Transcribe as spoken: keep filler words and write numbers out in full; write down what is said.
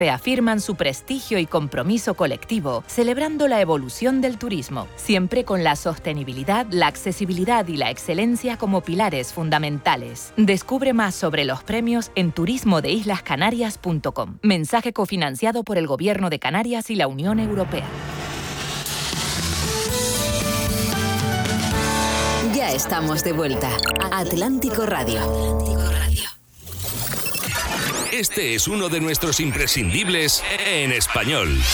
reafirman su prestigio y compromiso colectivo, celebrando la evolución del turismo, siempre con la sostenibilidad, la accesibilidad y la excelencia como pilares fundamentales. Descubre más sobre los premios en turismo de islas canarias punto com. Mensaje cofinanciado por el Gobierno de Canarias y la Unión Europea. Ya estamos de vuelta. Atlántico Radio. Este es uno de nuestros imprescindibles en español.